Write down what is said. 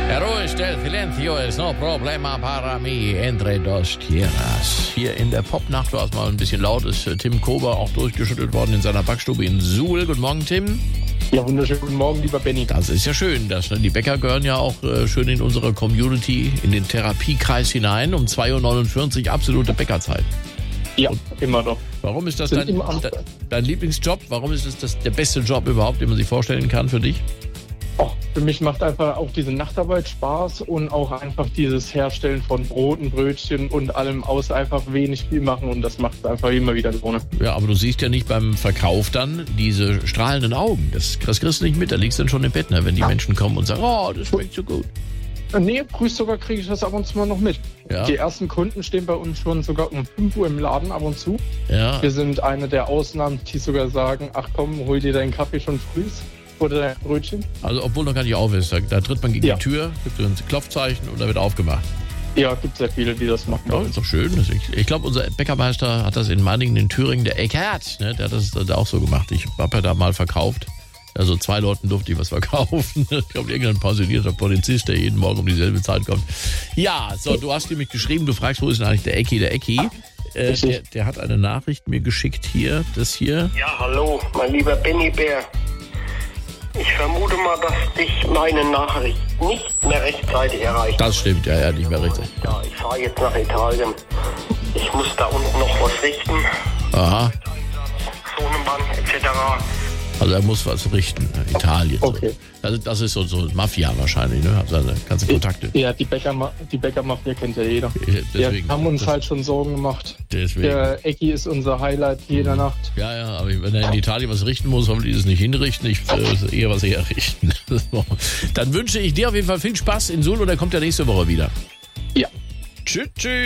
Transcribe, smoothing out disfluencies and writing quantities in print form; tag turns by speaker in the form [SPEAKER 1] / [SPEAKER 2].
[SPEAKER 1] Erois del silencio es no problema para mí entre dos tierras. Hier in der Popnacht war es mal ein bisschen laut, ist Tim Kober auch durchgeschüttelt worden in seiner Backstube in Suhl. Guten Morgen, Tim.
[SPEAKER 2] Ja, wunderschönen guten Morgen, lieber Benny.
[SPEAKER 1] Das ist ja schön. Die Bäcker gehören ja auch schön in unsere Community, in den Therapiekreis hinein. Um 2.49 Uhr absolute Bäckerzeit.
[SPEAKER 2] Ja, immer noch.
[SPEAKER 1] Warum ist das dein Lieblingsjob? Warum ist das der beste Job überhaupt, den man sich vorstellen kann für dich?
[SPEAKER 2] Oh, für mich macht einfach auch diese Nachtarbeit Spaß und auch einfach dieses Herstellen von Broten, Brötchen und allem aus einfach wenig viel machen und das macht einfach immer wieder Laune.
[SPEAKER 1] Ja, aber du siehst ja nicht beim Verkauf dann diese strahlenden Augen. Das kriegst du nicht mit, da liegst du dann schon im Bett, ne? Wenn die Menschen kommen und sagen, oh, das schmeckt so gut.
[SPEAKER 2] Nee, sogar kriege ich das ab und zu mal noch mit.
[SPEAKER 1] Ja.
[SPEAKER 2] Die ersten Kunden stehen bei uns schon sogar um 5 Uhr im Laden ab und zu.
[SPEAKER 1] Ja.
[SPEAKER 2] Wir sind eine der Ausnahmen, die sogar sagen, ach komm, hol dir deinen Kaffee schon früh oder dein Brötchen. Also
[SPEAKER 1] obwohl noch gar nicht auf ist, da tritt man gegen die Tür, gibt ein Klopfzeichen und da wird aufgemacht.
[SPEAKER 2] Ja, gibt sehr viele, die das machen.
[SPEAKER 1] Ja, ist doch schön. Ich glaube, unser Bäckermeister hat das in Meiningen in Thüringen, der Eckert, ne, der hat das auch so gemacht. Ich habe ja da mal verkauft. Also 2 Leuten durfte ich was verkaufen. Ich glaube, irgendein pensionierter Polizist, der jeden Morgen um dieselbe Zeit kommt. Ja, so, du hast nämlich geschrieben, du fragst, wo ist denn eigentlich der Ecki? Der Ecki, der hat eine Nachricht mir geschickt hier, das hier.
[SPEAKER 3] Ja, hallo, mein lieber Benny Bär. Ich vermute mal, dass dich meine Nachricht nicht mehr rechtzeitig erreicht.
[SPEAKER 1] Das stimmt, ja, nicht mehr rechtzeitig.
[SPEAKER 3] Ja, ich fahre jetzt nach Italien. Ich muss da unten noch was richten.
[SPEAKER 1] Aha.
[SPEAKER 3] Sohnemann, etc.
[SPEAKER 1] Also er muss was richten, Italien.
[SPEAKER 2] Okay.
[SPEAKER 1] So. Das ist so Mafia wahrscheinlich, ne? Also ganze Kontakte.
[SPEAKER 2] Ja, die Bäckermafia kennt ja jeder.
[SPEAKER 1] Deswegen,
[SPEAKER 2] wir haben uns halt schon Sorgen gemacht.
[SPEAKER 1] Deswegen.
[SPEAKER 2] Der Ecki ist unser Highlight jeder Nacht.
[SPEAKER 1] Ja, aber wenn er in Italien was richten muss, hoffentlich es nicht hinrichten. Ich eher was herrichten. Dann wünsche ich dir auf jeden Fall viel Spaß in Suhl und er kommt ja nächste Woche wieder.
[SPEAKER 2] Ja.
[SPEAKER 1] Tschüss.